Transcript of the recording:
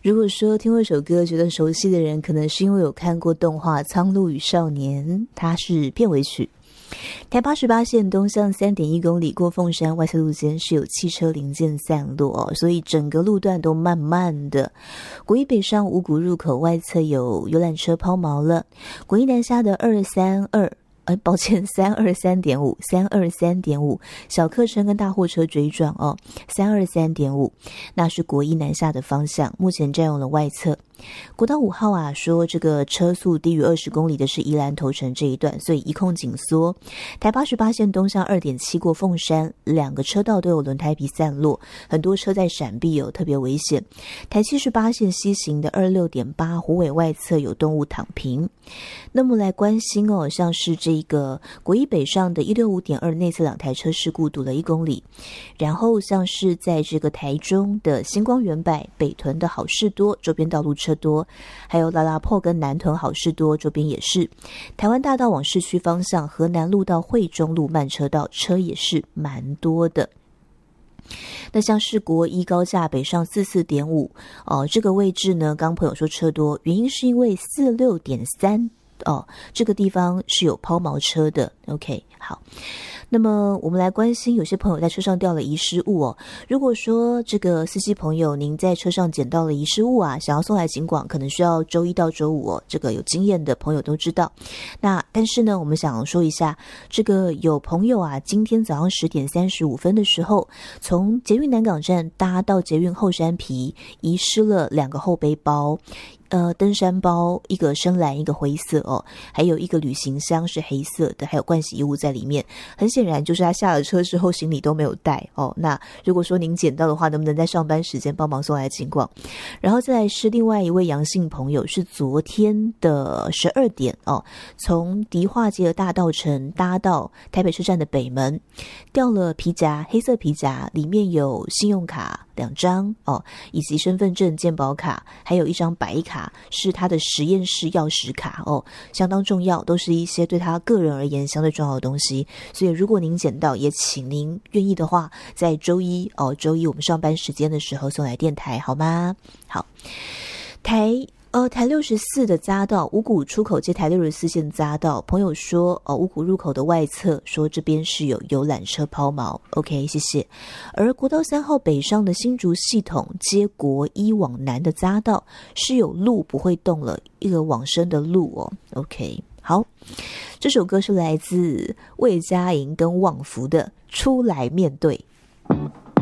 如果说听过一首歌觉得熟悉的人，可能是因为有看过动画《苍鹭与少年》，它是片尾曲。台88线东向 3.1 公里过凤山外侧路间是有汽车零件散落所以整个路段都慢慢的。国一北上五股入口外侧有游览车抛锚了，国一南下的323.5小客车跟大货车追撞323.5，那是国一南下的方向，目前占用了外侧。国道5号说这个车速低于20公里的是宜兰头城这一段，所以一控紧缩。台88线东向 2.7 过凤山，两个车道都有轮胎皮散落，很多车在闪避特别危险。台78线西行的 26.8 虎尾外侧有动物躺平。那么来关心像是这个国一北上的 165.2 内侧两台车事故堵了1公里，然后像是在这个台中的星光园柏、北屯的好事多周边道路车多，还有拉拉破跟南屯好事多周边也是。台湾大道往市区方向，河南路到惠中路慢车道车也是蛮多的。那像是国一高架北上 44.5 这个位置呢，刚朋友说车多，原因是因为 46.3这个地方是有抛锚车的。 OK， 好，那么我们来关心有些朋友在车上掉了遗失物如果说这个司机朋友您在车上捡到了遗失物想要送来警广，可能需要周一到周五这个有经验的朋友都知道。那但是呢，我们想说一下，这个有朋友今天早上10点35分的时候，从捷运南港站搭到捷运后山皮，遗失了2个后背包，登山包，一个深蓝一个灰色还有一个旅行箱是黑色的，还有盥洗衣物在里面。很显然就是他下了车之后行李都没有带那如果说您捡到的话，能不能在上班时间帮忙送来警广？然后再来是另外一位杨姓朋友，是昨天的12点从迪化街的大道城搭到台北车站的北门，掉了皮夹，黑色皮夹里面有信用卡2张以及身份证、健保卡，还有一张白卡，是他的实验室钥匙卡相当重要，都是一些对他个人而言相对重要的东西。所以如果您捡到，也请您愿意的话，在周一我们上班时间的时候送来电台好吗？好，台64的匝道，五股出口接台64线匝道，朋友说五股入口的外侧说这边是有游览车抛锚 OK， 谢谢。而国道3号北上的新竹系统接国一往南的匝道是有路不会动了，一个往生的路OK， 好，这首歌是来自魏佳莹跟旺福的《出来面对》。